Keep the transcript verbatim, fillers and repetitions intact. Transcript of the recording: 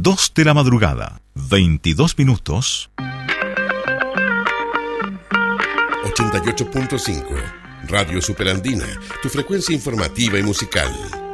dos de la madrugada, veintidós minutos. ochenta y ocho punto cinco Radio Superandina, tu frecuencia informativa y musical.